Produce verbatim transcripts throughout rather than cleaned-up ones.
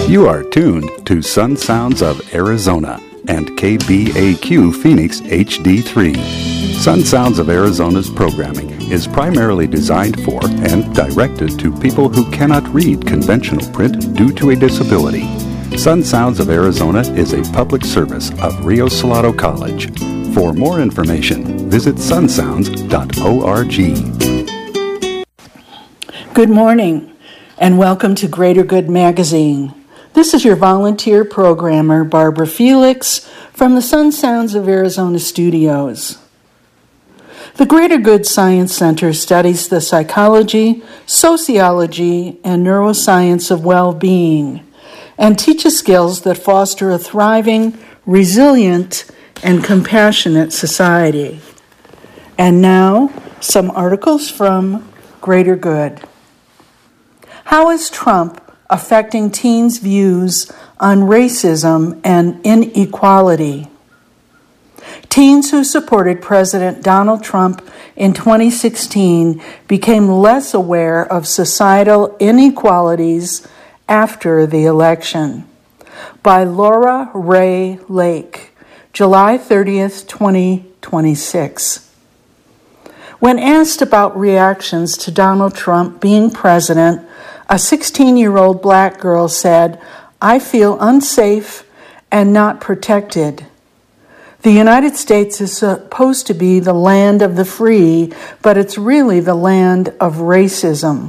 You are tuned to Sun Sounds of Arizona and K B A Q Phoenix H D three. Sun Sounds of Arizona's programming is primarily designed for and directed to people who cannot read conventional print due to a disability. Sun Sounds of Arizona is a public service of Rio Salado College. For more information, visit sun sounds dot org. Good morning, and welcome to Greater Good Magazine. This is your volunteer programmer, Barbara Felix, from the Sun Sounds of Arizona studios. The Greater Good Science Center studies the psychology, sociology, and neuroscience of well-being, and teaches skills that foster a thriving, resilient, and compassionate society. And now, some articles from Greater Good. How is Trump affecting teens' views on racism and inequality? Teens who supported President Donald Trump in twenty sixteen became less aware of societal inequalities after the election. By Laura Ray Lake, July thirtieth, twenty twenty-six. When asked about reactions to Donald Trump being president, a sixteen-year-old black girl said, "I feel unsafe and not protected." The United States is supposed to be the land of the free, but it's really the land of racism.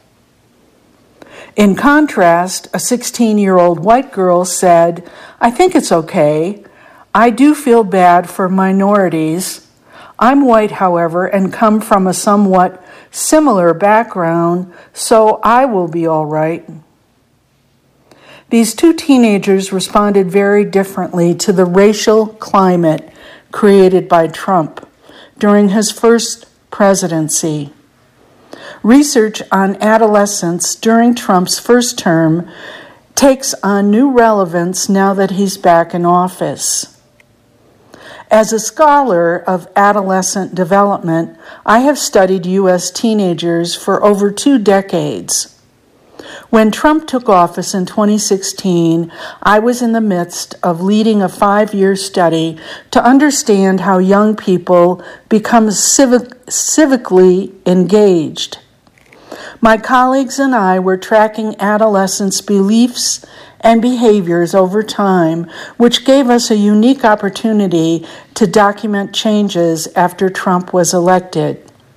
In contrast, a sixteen-year-old white girl said, "I think it's okay. I do feel bad for minorities. I'm white, however, and come from a somewhat similar background, so I will be all right." These two teenagers responded very differently to the racial climate created by Trump during his first presidency. Research on adolescence during Trump's first term takes on new relevance now that he's back in office. As a scholar of adolescent development, I have studied U S teenagers for over two decades. When Trump took office in twenty sixteen, I was in the midst of leading a five-year study to understand how young people become civic, civically engaged. My colleagues and I were tracking adolescents' beliefs and behaviors over time, which gave us a unique opportunity to document changes after Trump was elected.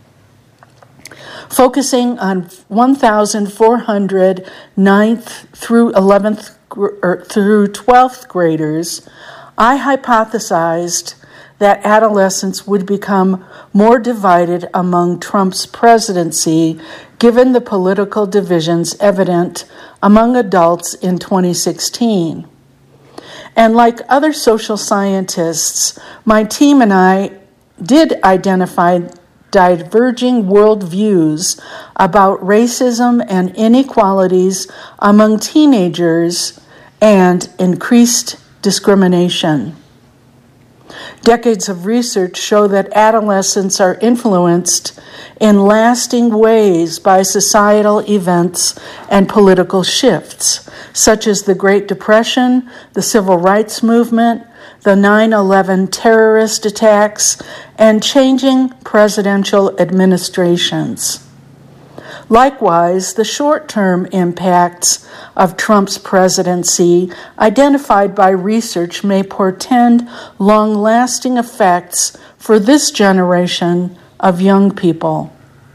Focusing on one thousand four hundred ninth through eleventh or through twelfth graders, I hypothesized that adolescents would become more divided among Trump's presidency, given the political divisions evident among adults in twenty sixteen. And like other social scientists, my team and I did identify diverging worldviews about racism and inequalities among teenagers and increased discrimination. Decades of research show that adolescents are influenced in lasting ways by societal events and political shifts, such as the Great Depression, the Civil Rights Movement, the nine eleven terrorist attacks, and changing presidential administrations. Likewise, the short-term impacts of Trump's presidency identified by research may portend long-lasting effects for this generation of young people.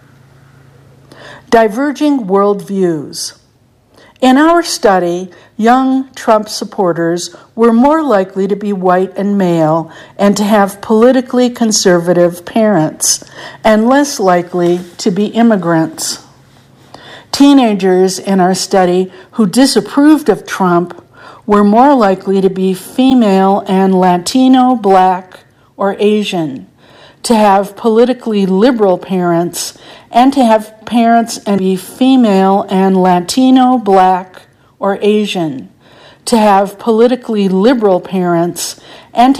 Diverging worldviews. In our study, young Trump supporters were more likely to be white and male and to have politically conservative parents, and less likely to be immigrants. Teenagers in our study who disapproved of Trump were more likely to be female and Latino, Black, or Asian, to have politically liberal parents, and to have parents and be female and Latino, Black, or Asian, to have politically liberal parents, and to